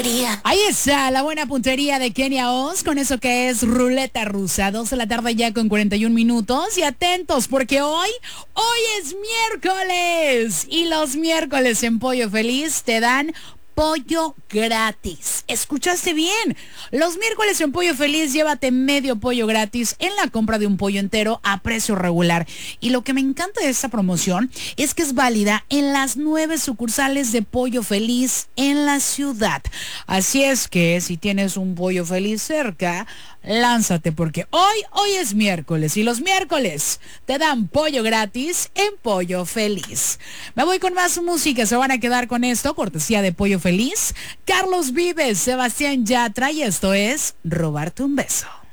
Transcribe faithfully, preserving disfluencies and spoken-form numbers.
puntería. Ahí está la buena puntería de Kenia Oz con eso que es ruleta rusa. dos de la tarde ya con cuarenta y un minutos. Y atentos porque hoy, hoy es miércoles. Y los miércoles en Pollo Feliz te dan pollo gratis. ¿Escuchaste bien? Los miércoles en Pollo Feliz llévate medio pollo gratis en la compra de un pollo entero a precio regular. Y lo que me encanta de esta promoción es que es válida en las nueve sucursales de Pollo Feliz en la ciudad. Así es que si tienes un Pollo Feliz cerca, lánzate porque hoy, hoy es miércoles y los miércoles te dan pollo gratis en Pollo Feliz. Me voy con más música, se van a quedar con esto, cortesía de Pollo Feliz. Carlos Vives, Sebastián Yatra y esto es Robarte un Beso.